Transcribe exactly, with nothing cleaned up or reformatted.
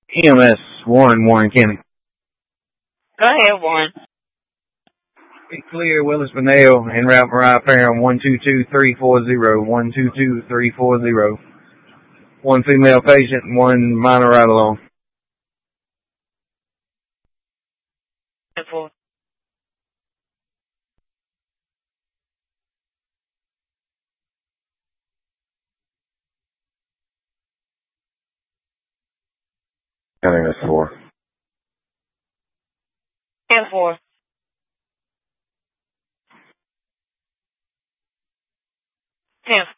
E M S one, Warren County. Go ahead, Warren. Be clear, Willis Benale, en route Mariah Parham, one two two three four zero, one two two three four zero. One female patient and one minor ride along. ten four. I think that's four. ten four. ten